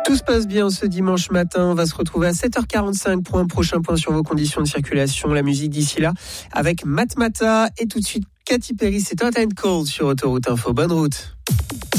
Tout se passe bien ce dimanche matin. On va se retrouver à 7h45 pour un prochain point sur vos conditions de circulation. La musique d'ici là avec Matmata et tout de suite Katy Perry. C'est Hot and Cold sur Autoroute Info. Bonne route.